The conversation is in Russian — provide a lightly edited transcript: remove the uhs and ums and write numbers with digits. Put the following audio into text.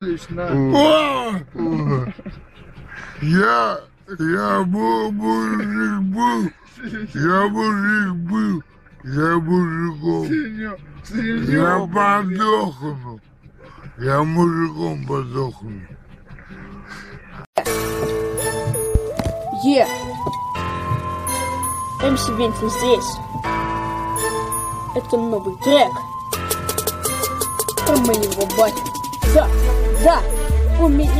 Я мужик был, я мужиком. Я подохну. Я мужиком подохну. МС Винтон здесь. Это новый трек про моего батю. Да, у меня